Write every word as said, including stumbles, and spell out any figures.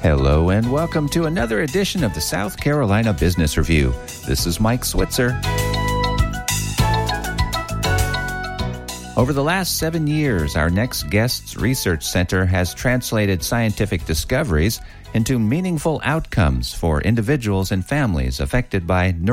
Hello and welcome to another edition of the South Carolina Business Review. This is Mike Switzer. Over the last seven years, our Next Guests Research Center has translated scientific discoveries into meaningful outcomes for individuals and families affected by